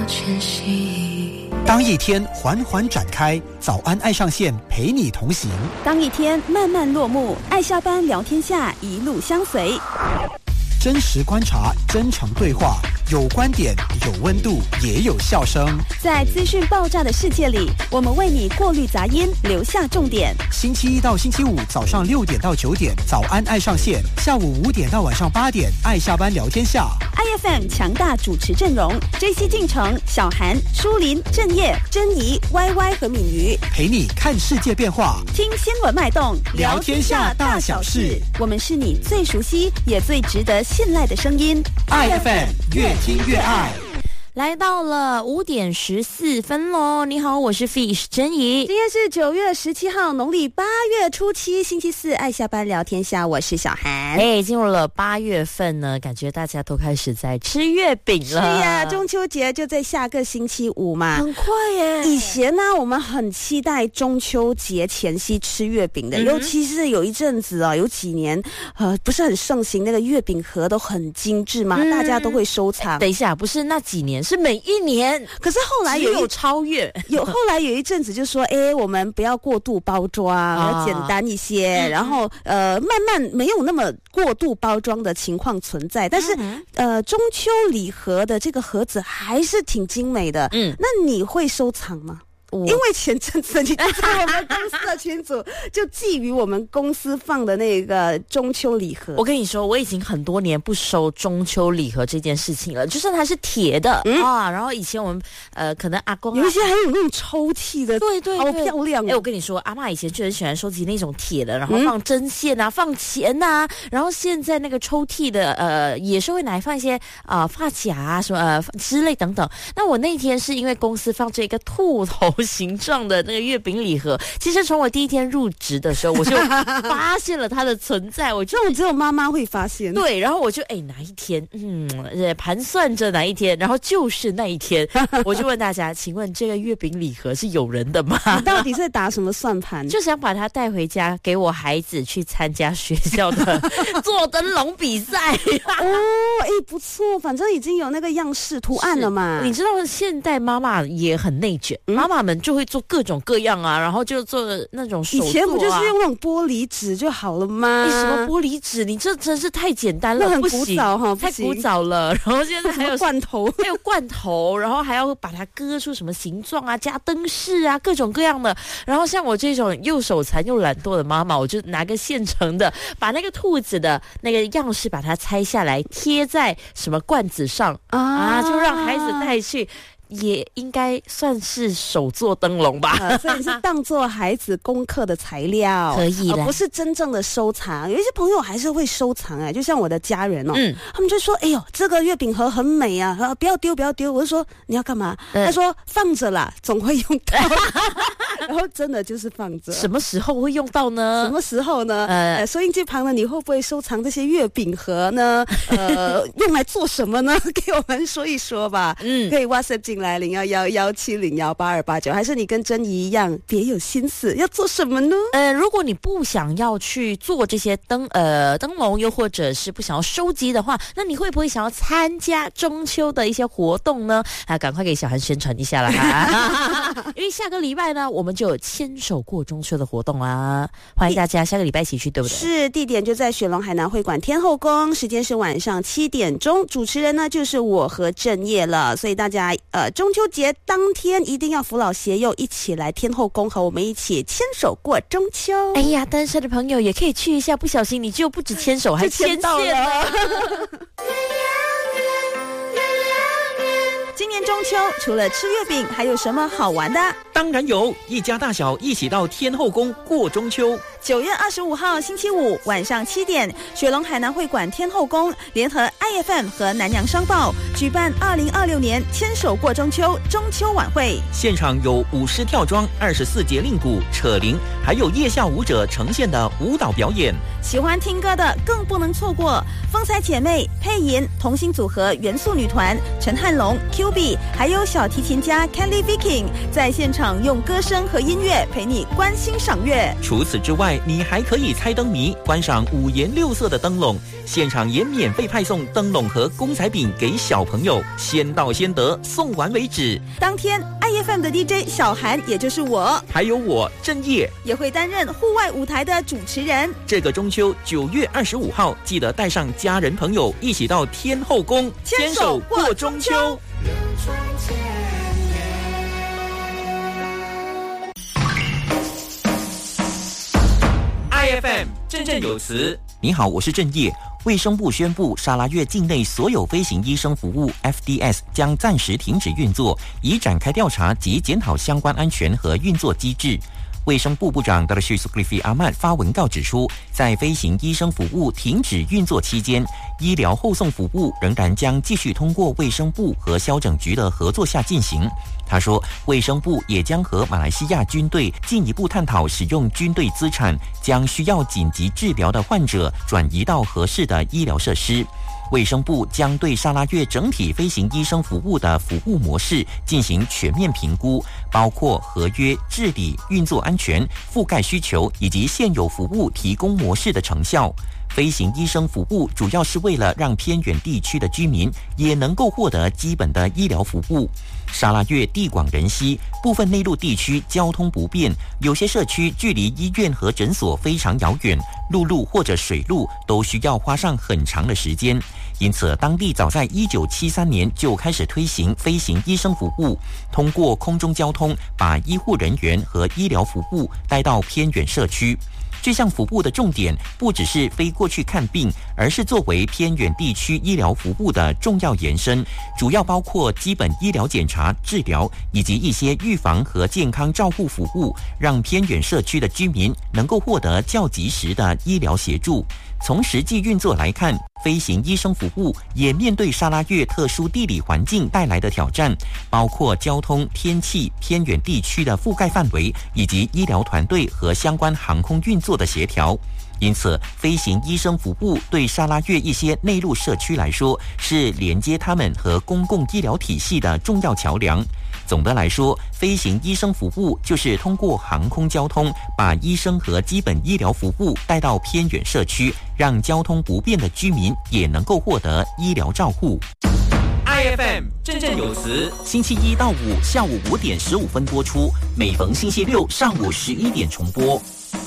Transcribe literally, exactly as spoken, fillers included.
全息。 当一天缓缓展开，早安爱上线陪你同行； 当一天慢慢落幕，爱下班聊天下一路相随。 真实观察，真诚对话，有观点，有温度，也有笑声。 在资讯爆炸的世界里，我们为你过滤杂音，留下重点。 星期一到星期五早上六点到九点，早安爱上线；下午五点到晚上八点，爱下班聊天下。 I F M 强大主持阵容：J C 进城、小韩、舒林、郑业、珍怡、Y Y 和敏瑜， 陪你看世界变化， 听新闻脉动， 聊天下大小事。 我们是你最熟悉也最值得信赖的声音。 I F M 越听越爱。 来到了五点十四分喽！你好，我是 Fish 珍怡。 今天是九月十七号，农历八月初七，星期四，爱下班聊天下，我是小韩。 哎，进入了八月份呢，感觉大家都开始在吃月饼了。 是呀，中秋节就在下个星期五嘛， 很快耶。 以前呢，我们很期待中秋节前夕吃月饼的，嗯、尤其是有一阵子啊，有几年呃不是很盛行，那个月饼盒都很精致嘛，嗯、大家都会收藏。 等一下，不是那几年。是每一年， 可是后来有有超越， 有后来有一阵子就说，哎，我们不要过度包装，要、啊、简单一些，嗯、然后呃，慢慢没有那么过度包装的情况存在，但是、嗯、呃，中秋礼盒的这个盒子还是挺精美的，嗯，那你会收藏吗？因为前阵子你在我们公司的群组就觊觎我们公司放的那个中秋礼盒。 我跟你说，我已经很多年不收中秋礼盒这件事情了，就算它是铁的、嗯、啊。然后以前我们呃，可能阿公、啊、 有一些还有那种抽屉的， 对对对， 好漂亮、哦。 哎，我跟你说，阿嬷以前就很喜欢收集那种铁的，然后放针线啊，嗯、放钱啊。然后现在那个抽屉的呃，也是会拿来放一些啊、呃、发卡啊什么呃之类等等。那我那天是因为公司放这个兔头形状的那个月饼礼盒，其实从我第一天入职的时候，我就发现了它的存在。我就这种只有妈妈会发现。 对，然后我就哎哪一天，嗯，盘算着哪一天，然后就是那一天，我就问大家，请问这个月饼礼盒是有人的吗？ 你到底是打什么算盘？ 就想把它带回家，给我孩子去参加学校的做灯笼比赛。 哦，哎，不错，反正已经有那个样式图案了嘛。 你知道现代妈妈也很内卷，嗯、妈妈们就会做各种各样啊，然后就做那种手作啊。 以前不就是用那种玻璃纸就好了吗？ 什么玻璃纸？你这真是太简单了， 那很古早哈， 太古早了。然后现在还有罐头， 还有罐头，然后还要把它割出什么形状啊，加灯饰啊，各种各样的。然后像我这种又手残又懒惰的妈妈，我就拿个现成的，把那个兔子的那个样式把它拆下来，贴在什么罐子上 啊, 啊，就让孩子带去。也应该算是手做灯笼吧、 呃、所以是当做孩子功课的材料可以的、呃、 不是真正的收藏。有一些朋友还是会收藏哎、欸，就像我的家人哦、嗯，他们就说哎呦这个月饼盒很美啊，不要丢不要丢。我就说你要干嘛、嗯、他说放着啦，总会用到然后真的就是放着。 什么时候会用到呢？ 什么时候呢？呃，呃收音机旁的你会不会收藏这些月饼盒呢？呃，用来做什么呢？给我们说一说吧。嗯，可以 WhatsApp 进来零幺幺幺七零幺八二八九，还是你跟珍怡一样别有心思，要做什么呢？ 呃，如果你不想要去做这些灯呃灯笼，又或者是不想要收集的话，那你会不会想要参加中秋的一些活动呢？啊，赶快给小韩宣传一下啦哈！因为下个礼拜呢，我们就有牵手过中秋的活动啊，欢迎大家下个礼拜一起去，对不对？ 是，地点就在雪隆海南会馆天后宫，时间是晚上七点钟，主持人呢就是我和郑业了，所以大家呃中秋节当天一定要扶老携幼一起来天后宫和我们一起牵手过中秋。 哎呀，单身的朋友也可以去一下，不小心你就不止牵手还牵线了。 今年中秋除了吃月饼还有什么好玩的？ 当然有，一家大小一起到天后宫过中秋。 九月二十五号星期五晚上七点，雪隆海南会馆天后宫联合 I F M 和南洋商报举办二零二六年牵手过中秋中秋晚会， 现场有舞狮跳桩、二十四节令鼓、扯铃，还有夜下舞者呈现的舞蹈表演。 喜欢听歌的更不能错过，风采姐妹、配音同心组合元素女团、陈汉龙、Q B， 还有小提琴家 Kelly Viking 在现场用歌声和音乐陪你观星赏月。 除此之外，你还可以猜灯谜，观赏五颜六色的灯笼，现场也免费派送灯笼和公仔饼给小朋友。 朋友，先到先得，送完为止。 当天 I F M 的 D J 小韩，也就是我， 还有我正业， 也会担任户外舞台的主持人。 这个中秋九月二十五号，记得带上家人朋友一起到天后宫牵手过中秋。 I F M 振振有词。你好，我是正业。卫生部宣布，沙拉越境内所有飞行医生服务 F D S 将暂时停止运作，以展开调查及检讨相关安全和运作机制。卫生部部长 Datuk Seri Zulkifli Ahmad 发文告指出，在飞行医生服务停止运作期间，医疗后送服务仍然将继续通过卫生部和消整局的合作下进行。他说，卫生部也将和马来西亚军队进一步探讨使用军队资产，将需要紧急治疗的患者转移到合适的医疗设施。卫生部将对沙拉越整体飞行医生服务的服务模式进行全面评估，包括合约、治理、运作安全、覆盖需求以及现有服务提供模式的成效。飞行医生服务主要是为了让偏远地区的居民也能够获得基本的医疗服务。沙拉越地广人稀，部分内陆地区交通不便，有些社区距离医院和诊所非常遥远，陆路或者水路都需要花上很长的时间。因此，当地早在一九七三年就开始推行飞行医生服务，通过空中交通把医护人员和医疗服务带到偏远社区。这项服务的重点不只是飞过去看病，而是作为偏远地区医疗服务的重要延伸，主要包括基本医疗检查、治疗以及一些预防和健康照护服务，让偏远社区的居民能够获得较及时的医疗协助。从实际运作来看，飞行医生服务也面对沙拉越特殊地理环境带来的挑战，包括交通、天气、偏远地区的覆盖范围，以及医疗团队和相关航空运作的协调。因此，飞行医生服务对沙拉越一些内陆社区来说，是连接他们和公共医疗体系的重要桥梁。总的来说，飞行医生服务就是通过航空交通，把医生和基本医疗服务带到偏远社区，让交通不便的居民也能够获得医疗照护。I F M 振振有词，星期一到五下午五点十五分播出，每逢星期六上午十一点重播。